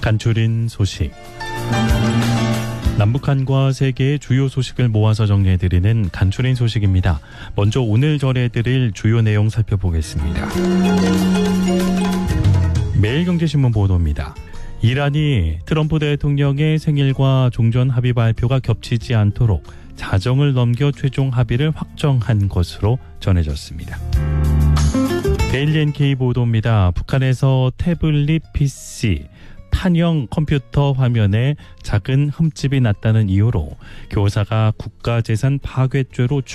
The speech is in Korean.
간추린 소식. 남북한과 세계의 주요 소식을 모아서 정리해드리는 간추린 소식입니다. 먼저 오늘 전해드릴 주요 내용 살펴보겠습니다. 매일경제신문 보도입니다. 이란이 트럼프 대통령의 생일과 종전 합의 발표가 겹치지 않도록 자정을 넘겨 최종 합의를 확정한 것으로 전해졌습니다. 데일리 NK 보도입니다. 북한에서 태블릿 PC, 판형 컴퓨터 화면에 작은 흠집이 났다는 이유로 교사가 국가재산 파괴죄로